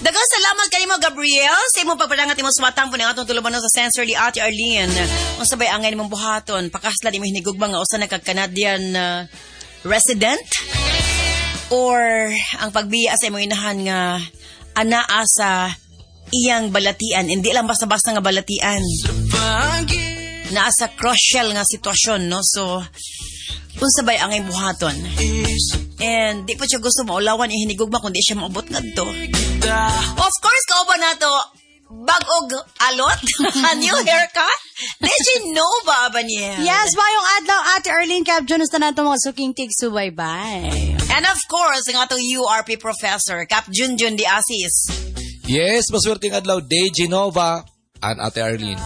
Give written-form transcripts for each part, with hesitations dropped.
Daghang salamat kanimo Gabriel sa imong pagpadangat imong suwatang puning atong tulumanon sa sensor ni Ate Arlene. Unsabay angay nimong buhaton, pakaslan imong hinigugma nga usa na kag Canadian resident or ang pagbiya sa imong inahan nga anaa sa iyang balatian, hindi lang basta-basta nga balatian. Naa sa crucial nga sitwasyon, no? So unsabay angay buhaton. And di pa siya gusto maulawan yung hinigugma kundi siya maabot nga to. Of course, kauban na to bag-og alot, a new haircut. Did you know ba niya? Yes, bayong adlaw Ate Arlene Capjon usta nato mga suking tig subaybay. And of course, ang atong URP professor, Cap Junjun Di Asis. Yes, maswerteng adlaw Day Genova and Ate Arlene.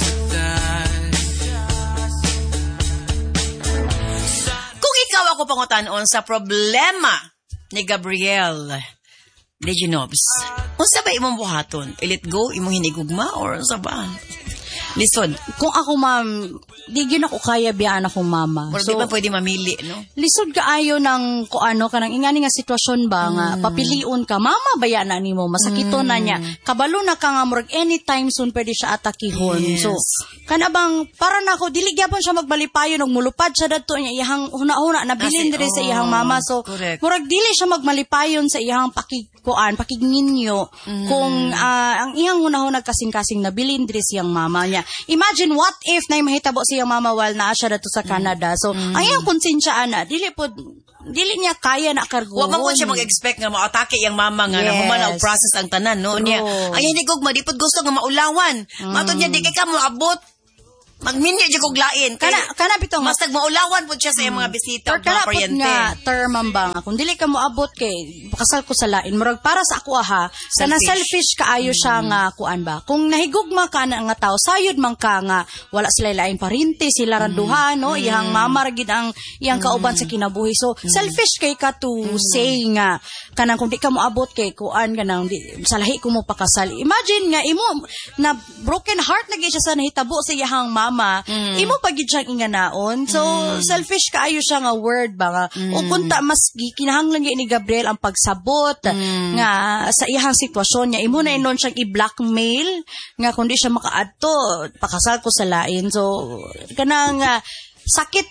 Ako pangutan-on sa problema ni Gabriel de Genobs. Unsa ba imong buhaton? I-let go imong hinigugma or unsa ba? Lisod. Kung ako ma'am, di gyud ako kaya biyaan akong mama. Pero so, di ba pwede mamili, no? Lisod kaayo ng kuano kanang ingani nga sitwasyon ba nga papiliun ka, mama baya na nimo, masakito na niya. Kabalo na ka nga murag anytime soon pwede siya atakihon. Yes. So kanabang para nako dili gyapon siya magbalipayon og mulupad siya dadto niya iyang huna-huna nabilin diri sa iyang mama. So correct. Murag dili siya magmalipayon sa iyang pakigninyo kung ang iyang hunahuna kasing-kasing nabilin diri sa iyang mama niya. Imagine what if na mahitabo siyang mama while naa siya dito sa Canada. So, ang iyang konsensya ana, dili niya kaya na karguhon. Wa man ko siya mag-expect nga maatake yang mama nga na humana og process ang tanan, no? Niya, ang hinigugma di pud gusto nga maulawan. Matod niya di kay ka moabot. Magminyo di kog lain. Kana bitong mas nagmaulawan pud siya sa iyang mga bisita o mga kuryente. Nga term ba nga kung dili ka moabot kay pakasal ko sa lain murag para sa ako kana selfish kaayo siya nga kuan ba. Kung nahigugma ka na nga tao sayod man ka nga wala sila lain parinti sila randuhan no iyang mama ra gid ang iyang kauban sa kinabuhi. So selfish kay ka to say nga kanang kung di ka moabot kay kuan kanang sa lahi ko mo pakasal. Imagine nga imo na broken heart na gid siya sa nahitabo sa iyang mama. Imo pagid siyang inganaon. So, selfish kaayo siya nga word ba nga. O kunta mas kinahanglan ni Gabriel ang pagsabot nga sa iyang sitwasyon niya. Imo na inon siyang i-blackmail nga kundi siya makaadto pakasal ko sa lain. So, kanang sakit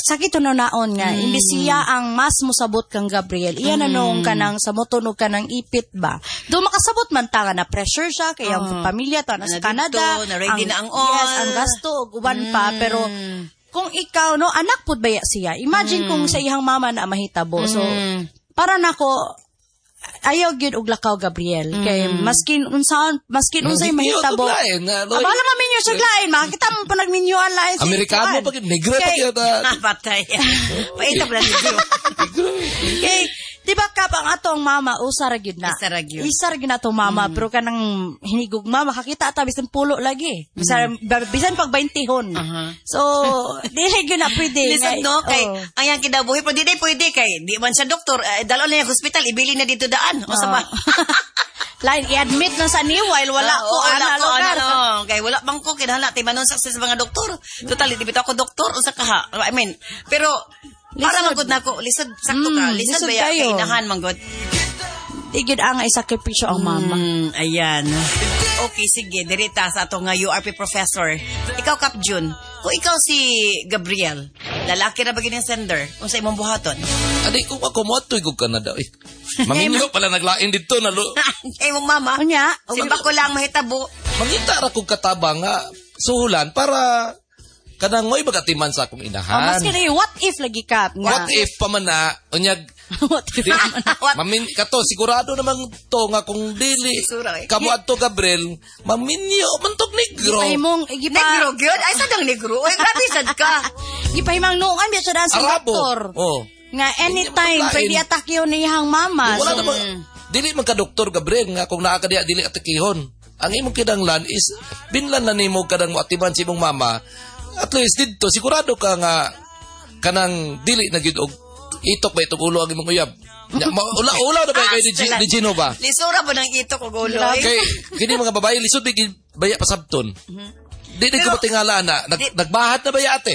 naon nga imbis siya ang mas musabot kang Gabriel iyan anong kanang sa motunog kanang ipit ba do makasabot man ta nga na pressure siya kay ang pamilya ta na sa Canada na ready na ang all yes ang gasto ug uban pa pero kung ikaw no anak pud baya siya imagine kung sa iyang mama na mahitabo so para nako ayaw gyud og lakaw Gabriel kay maskin unsay mahitabo abala maminyo sa lain makita mo pa nagminyoan lain sa Amerikano pa negro pa gyud patay paita pala negro kay di ba ka ang atong mama usa ra gyud na isa ra gyud na to mama pero kanang hinigugma makakita ta bisan pulo lagi bisan pag 20hon so dili gyud na pwede listen no kay ayang kinabuhi pero di pwede kay di man siya doktor dalon na yung hospital ibili na dito daan o sa ba line i-admit na sa ni while wala ko lugar kay wala bang ko kinahanglan timanon sa mga doktor total di bitaw ko doktor unsa ka ha I mean pero para magod nako lisod sakto ka lisod ba kay inahan manggod digid ang isakripisyo ang mama ayan okay sige dirita sa ato nga URP professor ikaw Cap Jun kung ikaw si Gabriel lalaki ra ba gid sender unsa imong buhaton adi ko ako mo atoy ko Canada maminyo pala naglain dito na imong mama unya simba ko lang mahitabo mangita ra kog katabang nga suhulan para kanang ngoy bagatiman sa akong inahan. Mas kini what if lagi ka? What if pa man na unyag mamin kato sigurado namang to nga kung dili kamo adto Gabriel maminyo man tog negro. Negro gyud ay sadang negro. Oy grabe sad ka. Gipahimang noon biya sa doktor. Nga anytime pwede atakyon ni iyang mama. Wala namang dili man ka doktor Gabriel nga kung naa ka diha dili atakihon. Ang imong kinahanglan is binlan na nimo kadang moatiban si imong mama. At least dito, sigurado ka nga kanang dili na gyud og itok ba itong ulo ang imong uyab. Ulaw na ba kay di Genova? Lisura ba ng itok og ulo? Kay kini mga babae lisod bigid baya pasabton. Di ko matingala na nagbahat na baya ate.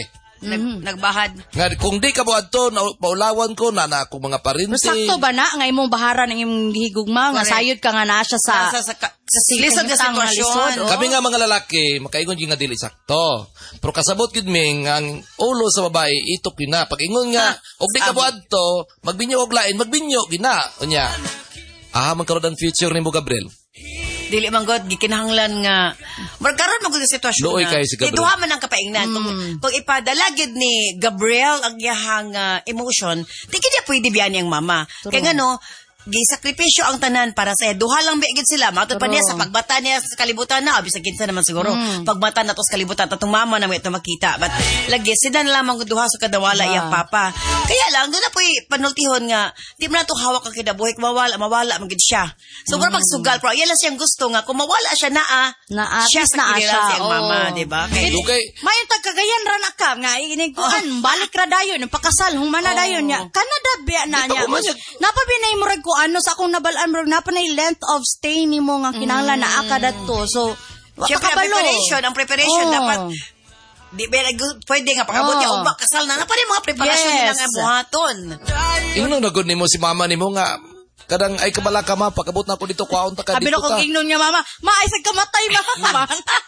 nagbahad. Nga, kung di ka mo adto, paulawan ko na akong mga parinti. Sakto ba na nga imong baharan ng imong higugma nga Correct. sayod ka nga naa siya sa lisod na kung tang sitwasyon. lisod, Kami nga mga lalaki, makaingon yung nga dili sakto. Pero kasabot yun ming, ang ulo sa babae, itok yun na. Pag ingon nga, og di ka mo adto, magbinyo og lain, magbinyo, gina. Unya, magkaroon ng future ni mo, Gabriel. Dili man god gikinahanglan nga magkaroon mo gud sitwasyon Luoy na kayo si Gabriel. iduha man ang kapaingnan kung ipadala gid ni Gabriel ang iyang emotion di kanya pwede biyan yang mama kay ngano gisakripisyo ang tanan para sa duha lang bigid sila matod pa niya sa pagbata niya sa kalibutan na bisa kinsa naman siguro pagbata na to sa kalibutan tatong mama na may ito makita but lagi sila na lamang duha sa kadawala iyang papa kaya lang doon na po'y panultihon nga di man na to hawak ang kinabuhi mawala magid siya so para pagsugal pero yan lang siyang gusto nga kung mawala siya siya sa kinilang siyang mama diba Okay. Mayon tagkagayan ra na ka nga iniguan balik ra dayon pakasal humana dayon nya Canada biya na Di pa nya umanyag. napabinay mo rag ko ano sa akong nabalaan mo napanay length of stay nimo nga kinahanglan na aka dadto so siyempre ang preparation dapat di ba pwede nga pagabot niya umbak kasal na pa rin mga preparasyon Yes. ng buhaton Ingnon na gud nimo si mama nimo nga kadang ay kabala ka ma pagabot na ko dito kwaon ta ka sabi dito ko ka. ingnon nga mama maaisag kamatay mama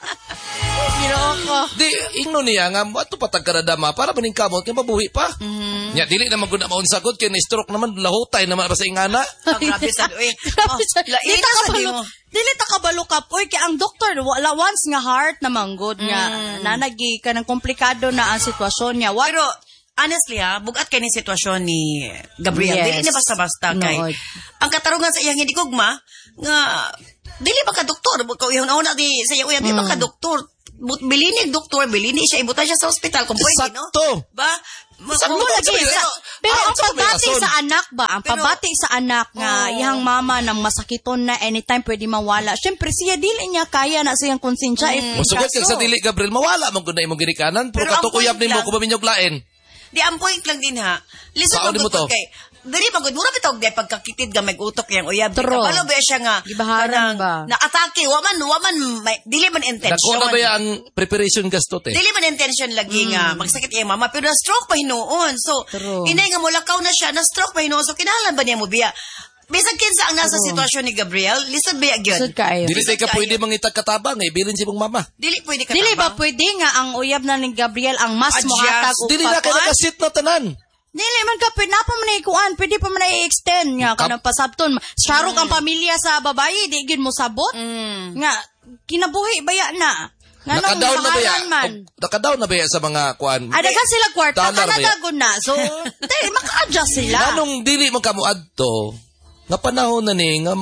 Ginoo ko Di ingnon niya nga ato patag Canada ma para maning kamot kay mabuhi pa. Nya dili na maguna maun sagot kay na stroke naman lahutay naman ba sa ingana. grabe sad uy laina sa di mo Dili ta kabalo ka oy kay ang doktor wala once nga heart na manggod nga nanagi ka ng komplikado na ang sitwasyon niya pero honestly bugat kay ni sitwasyon ni Gabriel Yes. dili ni basta-basta kay Nood. ang katarungan sa iyang hindi gugma nga dili ba ka doktor ko yung una di sa iyo di ba ka doktor bilinig doktor bilini siya ibutan siya sa ospital kung pwede no Sakto. ba Sakto. Pero ang sa pagbati rason. sa anak ba? Ang Pero- pagbati sa anak nga iyang mama nang masakiton na anytime pwede mawala. Syempre siya dili niya kaya na siyang konsensya if Musugot kag sa dili Gabriel mawala man gud na imong girikanan pero Pero ang katukuyab point nimo lang- kung maminyog lain. di ang point lang din ha listen Saan mo to? kay dili magud mura bitog day pagkakitid ga may utok yang uyab True. kabalo ba siya nga Gibaharan kanang ba? na-atake wa man dili man Dako intention na ba ya ang preparation gastot eh. dili man intention lagi nga magsakit iyang mama pero na-stroke pa hinuon so True. inay nga mulakaw na siya na-stroke pa hinuon so kinahanglan ba niya mo biya bisag kinsa ang nasa sitwasyon ni Gabriel lisod ba gyud Sud kaayo. Dili tay ka pwede mangitag katabang eh bilin si mong mama. dili pwede ka Dili ba tabang. pwede nga ang uyab na ni Gabriel ang mas Adjust. mohatag og Dili na kay pagkuan? nakasit na tanan. Dili man ka pwede na pa man ikuan, pwede pa man i-extend nga kanang pasabton. Sarok ang pamilya sa babae, di gyud mo sabot. Nga kinabuhi baya na. Nga nung Naka-down na ba ya? mahalan man. Naka-down na ba ya sa mga kuan? Adagan sila kwarta, Dollar ba ya? kanadagon na. So, dili, maka-adjust sila. Nanong dili man kamo adto nga panahon na ni nga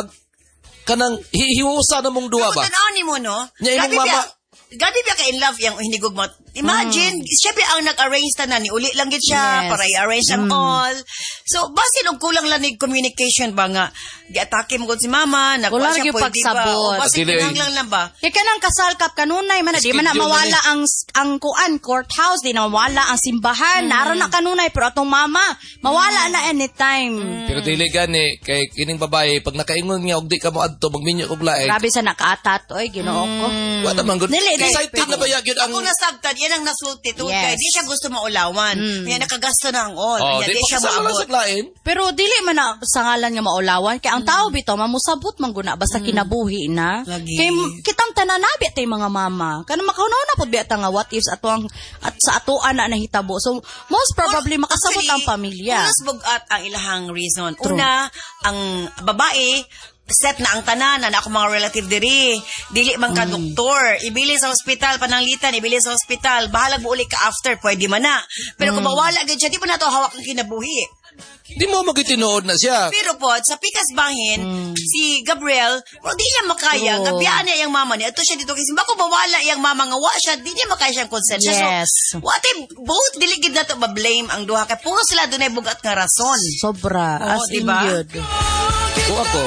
kanang hihiwusa na mong duha ba? Pero tanaw ni mo no Nya imong mama Gabi ba ka in love yung hinigog mo? Imagine, siya ba ang nag-arrange na ni uli lang gid siya Yes. para i-arrange ang all. So, basi nung kulang lang ni communication ba nga, gi-atake mo gud si mama, nakuha Kulang siya yung pwede ba? pagsabot. O basi Dili. kinahanglan lang ba? Kaya kanang kasal kap kanunay man na di man na Schedule mawala na ang kuan courthouse, di na mawala ang simbahan. Naroon na kanunay pero atong mama mawala na anytime. pero dili gani kay kining babae pag nakaingon nga og di ka mo adto magminyo og lain. Grabe sa nakaatat oy Ginoo ko. Wa naman gud. Dili, dili. Excited na ba ya gyud ang Ako nasabtan, yan ang nasulti. Yes. Kaya di siya gusto maulawan. Kaya nakagasto na ang all. Oh, Kaya di di siya pa maabot. sa lain. Pero dili man na sa ngalan nga maulawan kay ang tao bitaw mamusabot man guna basta kinabuhi na. Lagi. Kay kitang tananabi tay mga mama. Kana makahunaw na pud biya nga what ifs atuang at sa atuan na nahitabo. So most probably makasabot ang pamilya. Unas bugat ang ilahang reason. Una, ang babae, set na ang tanan na ako mga relative diri dili man ka doktor ibili sa ospital pananglitan ibili sa ospital bahalag mo uli ka after pwede man na pero kung mawala gid siya di pa nato hawak ang kinabuhi Di mo magitinuod na siya. pero po sa pikas bahin si Gabriel pero di niya makaya True. gabiyaan niya yung mama niya ato siya dito kasi bako mawala yung mama nga wa siya di niya makaya siyang konsensya Yes. so what if both dili gid nato ba blame ang duha kay puro sila dunay bugat nga rason Sobra Oo, as in diba? gyud. Kung ako,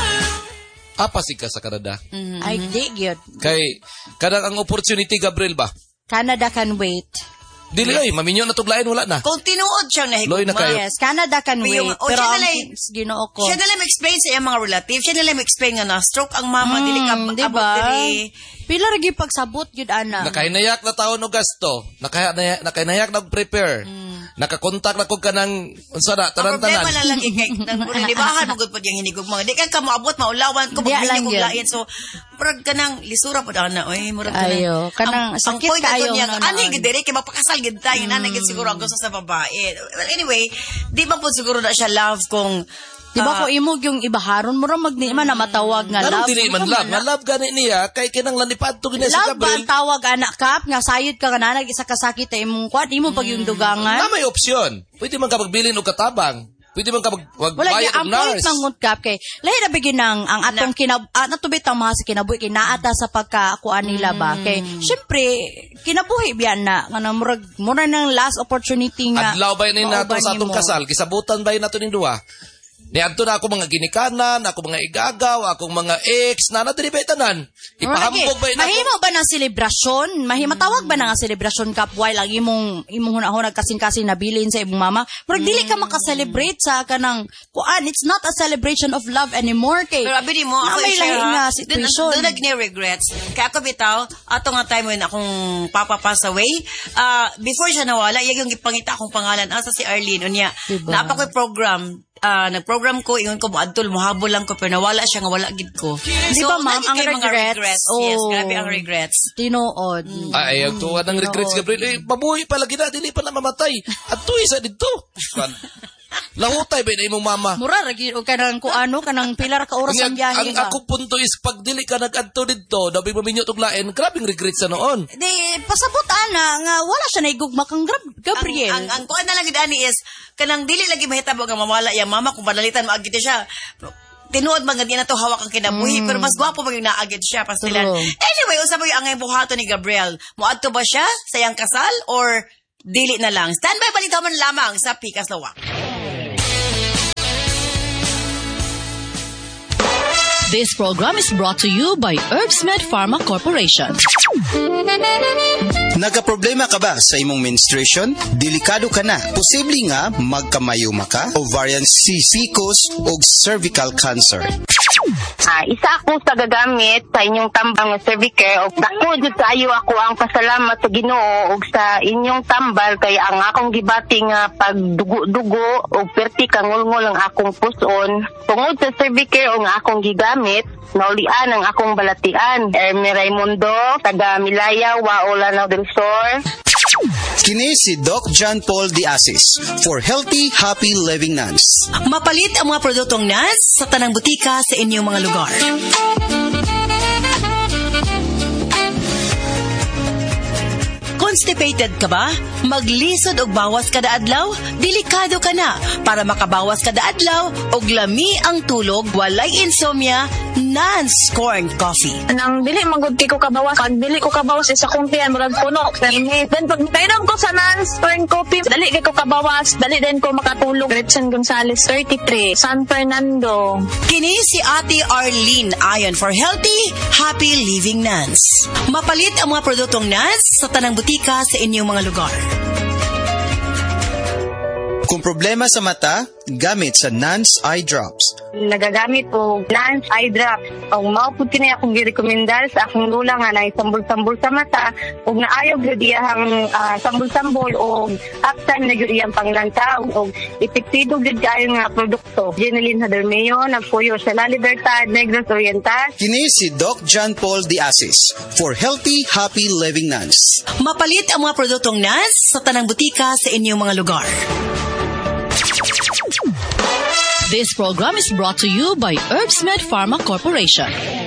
apasig ka sa Canada. Ay di gyud. Kay, kadang ang opportunity, Gabriel ba? Canada can wait. Dili ay, maminyo na tuglain, wala na. Kung tinuod siyang Loy na nahigugma, kayo. Yes, Canada can wait. Pero siya ang nalay, Ginoo ko. siya nalang explain sa iyang mga relatives, siya nalang explain nga na-stroke ang mama, dili ka diba? abot diri. Pila ragi pagsabot yun, ana. Nakainayak na taon o gasto. Nakainayak na prepare. Nakakontak na kog kanang unsa na Ang problema tanan-tanan. na lang kay libahan mo gud pod yung hinigugma. Di ka moabot maulawan ko Di pag lang kog yun. lain. So murag kanang lisura pod ana oy murag Ayo, kanang sakit point na kaayo niya, nga ani noon. gid diri kay mapakasal gid tayo na gid siguro ang gusto sa babae. Well, anyway, di ba po siguro na siya love kung Di ba ko imog yung ibaharon mo ram magni man na matawag nga Lalo love. dili man love. Nga love gani niya kay kinang lanipad to gina si Love ba Gabriel. ang tawag anak kap nga sayod ka kanang isa kasakit ay imong kwat imo pag yung dugangan. Na may opsyon. Pwede man ka magbilin og katabang. Pwede man ka Wala magbayad gyud og ang point nurse. ng ngudkap kay lahi na bigin ang atong natubit ang mga sa kinabuhi kay naata sa pagkaakuan nila ba kay syempre kinabuhi biyan na nga murag nang last opportunity nga Adlaw ba ni nato mauban sa atong nimo. kasal? Kisabutan ba nato ning duha? Niadto na ako mga ginikanan, ako mga igagaw, akong mga ex, na diri ba tanan? Ipahambog ba na Mahimo ba ng selebrasyon? Matawag ba na nga selebrasyon kap while ang imong hunahunag kasing-kasing nabilin sa imong mama? Pero dili ka maka-celebrate sa kanang kuan. It's not a celebration of love anymore kay. Pero abi mo, ako may lahi nga siya, situation. doon nag regrets. Kaya ako bitaw, ato nga time when akong papa pass away, before siya nawala, yung ipangita akong pangalan, asa si Arlene, unya, Diba? napa ko'y program, nag-program ko, ingon ko, adtol, muhabol lang ko, pero nawala siya, nga wala gid ko. Di ba, ma'am, lagi ang kay mga regrets? Yes, Oh. grabe ang regrets. Tinuod. Ay, ang tuwa ng regrets, Gabriel. Eh, mabuhay pala gina, dili pa na mamatay. At tuwi sa dito. Lahutay ba na imong mama? Mura ragi og kanang kuano kanang pilar ka oras ang biyahe Ang ba. ako punto is, pag dili ka nag-adto dito, dabi maminyo tuglain, grabing regrets sa noon. Di pasabot ana nga wala siya naigugma kang Gabriel. Ang kuan na lang gid ani is kanang dili lagi mahitabo nga mamala yang mama kung panalitan maagid siya. Tinuod man gani na to hawak ang kinabuhi pero mas gwapo man yung naagid siya pastilan. True. Anyway, usab yung angay buhaton ni Gabriel. Moadto ba siya sa iyang kasal or dili na lang? Standby balita man lamang sa Pikas Lawak. This program is brought to you by Herbsmed Pharma Corporation. Nagaproblema ka ba sa imong menstruation? Delikado ka na. Posible nga magkamayuma ka, ovarian cysticus o cervical cancer. Isa ako sa gagamit sa inyong tambang nga Cervicare og dako jud kaayo ako ang pasalamat sa Ginoo og sa inyong tambal kay ang akong gibati nga pagdugo-dugo og perti kangulngol ang akong puson tungod sa Cervicare og nga akong gigamit naulian ang akong balatian. Ermi Raimundo, taga Milaya, Waolanao del Sur. Kini si Doc John Paul Diasis for Healthy, Happy Living Nuns. Mapalit ang mga produktong NAS sa tanang butika sa inyong mga lugar. Constipated ka ba? Maglisod og bawas kada adlaw? Delikado ka na. Para makabawas kada adlaw og lami ang tulog, walay insomnia, Nance Corn Coffee. Nang dili magudti ko kabawas, pag dili ko kabawas isa kong tiyan murag puno. Then pag painom ko sa Nance Corn Coffee, dali kay ko kabawas, dali din ko makatulog. Gretchen Gonzalez 33, San Fernando. Kini si Ate Arlene ayon for Healthy, Happy Living Nance. Mapalit ang mga produktong Nance sa tanang butika sa inyong mga lugar. Kung problema sa mata, gamit sa Nance Eye Drops. Nagagamit ko Nance Eye Drops. Ang maupod kini akong girekomendar sa akong lula nga na sambol-sambol sa mata ug naayo gyud iyang sambol-sambol og aktan na gyud iyang panglantaw og epektibo gyud kaayo nga produkto. Jeneline Hadermeo nagpuyo sa La Libertad, Negros Oriental. Kini si Doc John Paul Diasis for Healthy, Happy Living Nuns. Mapalit ang mga produktong Nance sa tanang butika sa inyong mga lugar. This program is brought to you by Herbsmed Pharma Corporation.